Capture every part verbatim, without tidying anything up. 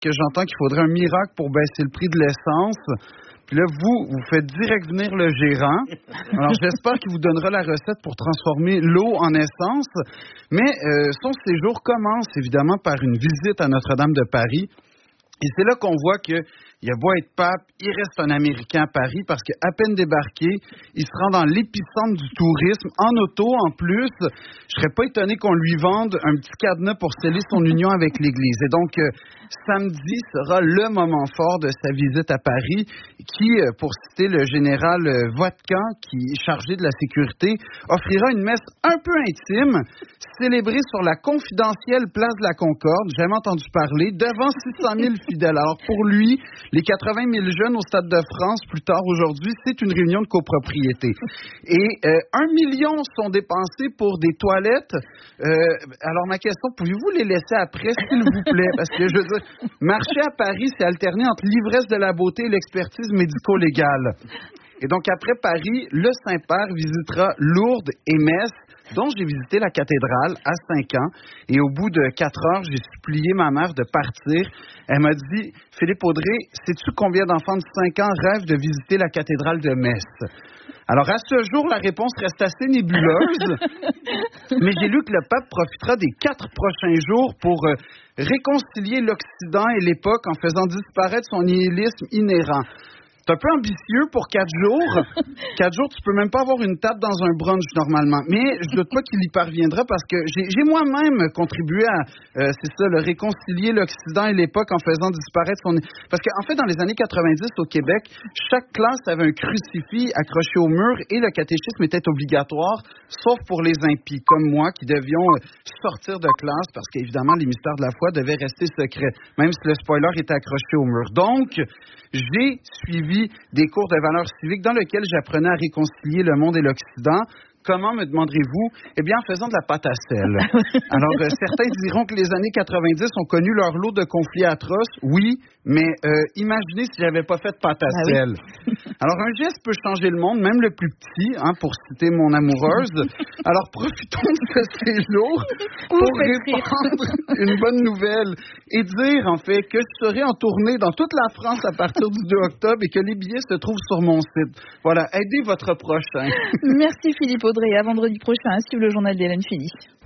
que j'entends qu'il faudrait un miracle pour baisser le prix de l'essence. Puis là, vous, vous faites direct venir le gérant. Alors, j'espère qu'il vous donnera la recette pour transformer l'eau en essence. Mais euh, son séjour commence évidemment par une visite à Notre-Dame de Paris. Et c'est là qu'on voit que il a beau être pape, il reste un Américain à Paris parce qu'à peine débarqué, il se rend dans l'épicentre du tourisme, en auto en plus. Je serais pas étonné qu'on lui vende un petit cadenas pour sceller son union avec l'Église. Et donc, euh, samedi sera le moment fort de sa visite à Paris qui, euh, pour citer le général euh, Vodkan, qui est chargé de la sécurité, offrira une messe un peu intime, célébrée sur la confidentielle place de la Concorde, jamais entendu parler, devant six cent mille fidèles. Alors pour lui, les quatre-vingt mille jeunes au Stade de France, plus tard aujourd'hui, c'est une réunion de copropriété. Et euh, un million sont dépensés pour des toilettes. Euh, alors, ma question, pouvez-vous les laisser après, s'il vous plaît? Parce que, je veux dire, marcher à Paris, c'est alterner entre l'ivresse de la beauté et l'expertise médico-légale. Et donc, après Paris, le Saint-Père visitera Lourdes et Metz, dont j'ai visité la cathédrale à cinq ans. Et au bout de quatre heures, j'ai supplié ma mère de partir. Elle m'a dit, Philippe Audrey, sais-tu combien d'enfants de cinq ans rêvent de visiter la cathédrale de Metz? Alors, à ce jour, la réponse reste assez nébuleuse. Mais j'ai lu que le pape profitera des quatre prochains jours pour euh, réconcilier l'Occident et l'époque en faisant disparaître son nihilisme inhérent. C'est un peu ambitieux pour quatre jours. Quatre jours, tu peux même pas avoir une table dans un brunch normalement. Mais je doute pas qu'il y parviendra parce que j'ai, j'ai moi-même contribué à, euh, c'est ça, le réconcilier l'Occident et l'époque en faisant disparaître son... Parce qu'en fait, dans les années quatre-vingt-dix au Québec, chaque classe avait un crucifix accroché au mur et le catéchisme était obligatoire, sauf pour les impis, comme moi, qui devions sortir de classe parce qu'évidemment, les mystères de la foi devaient rester secrets, même si le spoiler était accroché au mur. Donc, j'ai suivi des cours de valeurs civiques dans lesquels j'apprenais à réconcilier le monde et l'Occident. Comment, me demanderez-vous? Eh bien, en faisant de la pâte à sel. Alors, euh, certains diront que les années quatre-vingt-dix ont connu leur lot de conflits atroces. Oui, mais euh, imaginez si j'avais pas fait de pâte à ah sel. Oui. Alors, un geste peut changer le monde, même le plus petit, hein, pour citer mon amoureuse. Alors, profitons de ce séjour pour répandre une bonne nouvelle et dire, en fait, que je serai en tournée dans toute la France à partir du deux octobre et que les billets se trouvent sur mon site. Voilà, aidez votre prochain. Merci Philippe Audrey. À vendredi prochain, à suivre le journal d'Hélène Philly.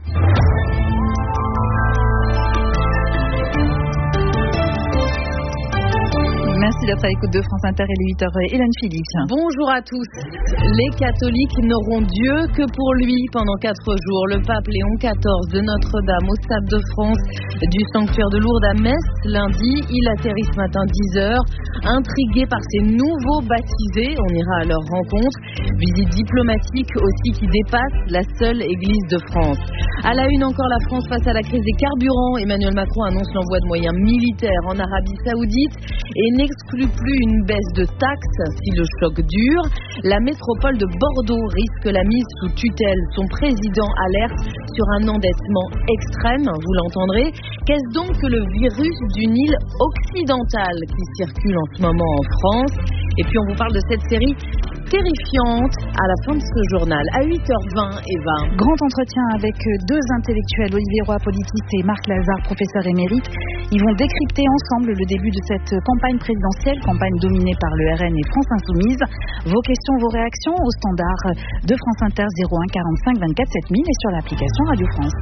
Merci d'être à l'écoute de France Inter et les huit heures. Hélène Philly. Bonjour à tous. Les catholiques n'auront Dieu que pour lui pendant quatre jours. Le pape Léon quatorze de Notre-Dame au Stade de France du sanctuaire de Lourdes à Metz lundi. Il atterrit ce matin dix heures. Intrigué par ces nouveaux baptisés, on ira à leur rencontre. Visite diplomatique aussi qui dépasse la seule église de France. À la une encore, la France face à la crise des carburants. Emmanuel Macron annonce l'envoi de moyens militaires en Arabie Saoudite et n'exclut plus une baisse de taxes si le choc dure. La métropole de Bordeaux risque la mise sous tutelle. Son président alerte sur un endettement extrême, vous l'entendrez. Qu'est-ce donc que le virus du Nil occidental qui circule en ce moment en France? Et puis on vous parle de cette série terrifiante à la fin de ce journal. À huit heures vingt, Eva. Grand entretien avec deux intellectuels, Olivier Roy, politiste, et Marc Lazare, professeur émérite. Ils vont décrypter ensemble le début de cette campagne présidentielle, campagne dominée par le R N et France Insoumise. Vos questions, vos réactions au standard de France Inter zéro un quarante-cinq vingt-quatre sept mille et sur l'application Radio France.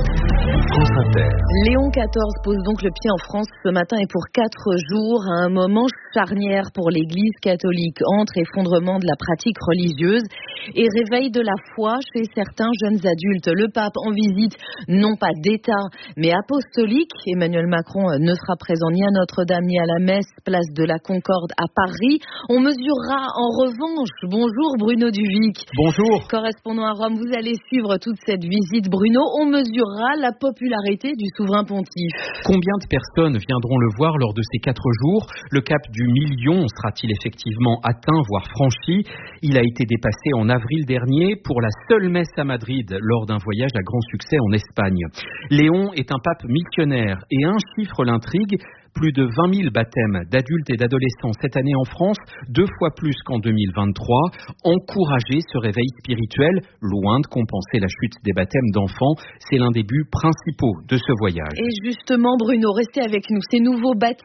France Inter. Léon quatorze pose donc le pied en France ce matin et pour quatre jours à un moment charnière pour l'Église catholique, entre effondrement de la pratique religieuse et réveil de la foi chez certains jeunes adultes. Le pape en visite, non pas d'État, mais apostolique. Emmanuel Macron ne sera présent ni à Notre-Dame ni à la messe, place de la Concorde à Paris. On mesurera en revanche. Bonjour Bruno Duvic. Bonjour. Correspondant à Rome, vous allez suivre toute cette visite. Bruno, on mesurera la popularité du souverain pontife. Combien de personnes viendront le voir lors de ces quatre jours? Le cap du million sera-t-il effectivement atteint, voire franchi? Il a été dépassé en avril dernier pour la seule messe à Madrid lors d'un voyage à grand succès en Espagne. Léon est un pape missionnaire et un chiffre l'intrigue. Plus de vingt mille baptêmes d'adultes et d'adolescents cette année en France, deux fois plus qu'en deux mille vingt-trois. Encourager ce réveil spirituel, loin de compenser la chute des baptêmes d'enfants, c'est l'un des buts principaux de ce voyage. Et justement, Bruno, restez avec nous. Ces nouveaux baptêmes